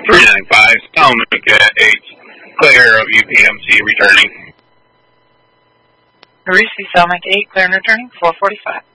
395, Salmic at 8, clear of UPMC returning. Receive Salmic 8, clear and returning, 445.